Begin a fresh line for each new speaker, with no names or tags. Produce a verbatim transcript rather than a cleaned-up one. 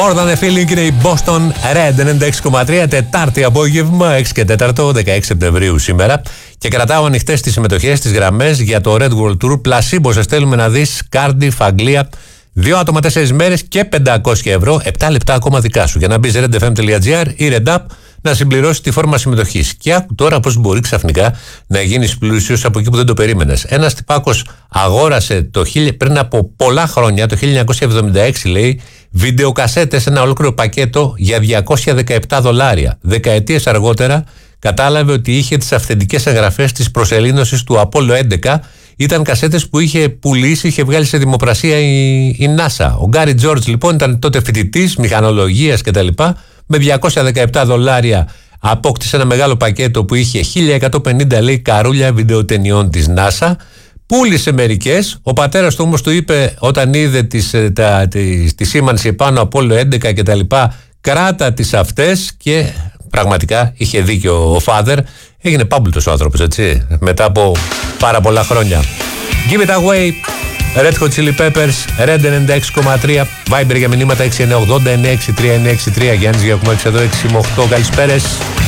More Than a Feeling είναι η Boston Red ενενήντα έξι κόμμα τρία, Τετάρτη απόγευμα, έξι και τέταρτο, δεκαέξι Σεπτεμβρίου σήμερα. Και κρατάω ανοιχτές τις συμμετοχές στις γραμμές για το Red World Tour. Πλασίμπο, σε στέλνουμε να δεις, Cardiff, Αγγλία. Δύο άτομα, τέσσερις μέρες και πεντακόσια ευρώ, επτά λεπτά ακόμα δικά σου. Για να μπεις redfm.gr ή redapp να συμπληρώσεις τη φόρμα συμμετοχής. Και άκου τώρα πώς μπορεί ξαφνικά να γίνεις πλούσιος από εκεί που δεν το περίμενες. Ένας τυπάκος αγόρασε το, πριν από πολλά χρόνια, το χίλια εννιακόσια εβδομήντα έξι λέει, βιντεοκασέτες, ένα ολόκληρο πακέτο για διακόσια δεκαεπτά δολάρια. Δεκαετίες αργότερα κατάλαβε ότι είχε τις αυθεντικές εγγραφές της προσελήνωσης του Apollo έντεκα. Ήταν κασέτες που είχε πουλήσει, είχε βγάλει σε δημοπρασία η, η NASA. Ο Γκάρι Τζόρτζ λοιπόν ήταν τότε φοιτητής μηχανολογίας κτλ. Με διακόσια δεκαεπτά δολάρια απόκτησε ένα μεγάλο πακέτο που είχε χίλια εκατόν πενήντα λέει καρούλια βιντεοτενιών της NASA. Πούλησε μερικές. Ο πατέρας του όμως του είπε, όταν είδε τις, τα, τη, τη σήμανση επάνω από Apollo έντεκα κτλ., κράτα τις αυτές, και πραγματικά είχε δίκιο ο father. Έγινε πάμπλουτος ο άνθρωπος, έτσι, μετά από πάρα πολλά χρόνια. Give it away, Red Hot Chili Peppers, Red ενενήντα έξι κόμμα τρία, Viber για μηνύματα έξι εννιά ογδόντα εννιά έξι τρία εννιά έξι τρία. Γιάννης Γιακουμάκης εδώ, έξι με οκτώ, καλησπέρες.